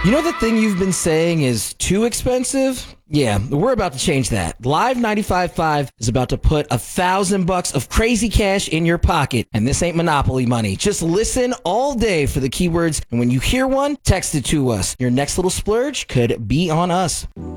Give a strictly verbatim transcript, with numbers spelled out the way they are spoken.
You know the thing you've been saying is too expensive? Yeah, we're about to change that. Live ninety-five point five is about to put a thousand bucks of crazy cash in your pocket, and this ain't Monopoly money. Just listen all day for the keywords, and when you hear one, text it to us. Your next little splurge could be on us.